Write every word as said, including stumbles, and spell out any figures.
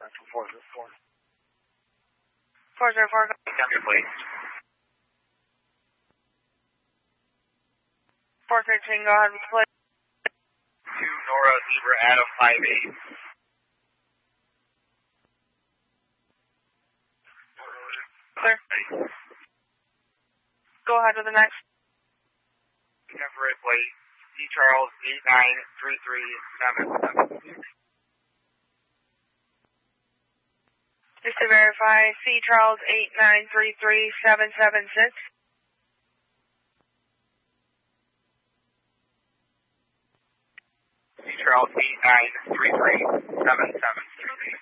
four zero four. four zero four. Your plate. four thirteen, go ahead with the plate. two Nora Zebra Adam five eight. Clear. Go ahead with the next. Everett plate. C Charles eight nine three three seven seven six. Just to verify, C Charles eight nine three three seven seven six. C Charles eight nine three three seven seven six.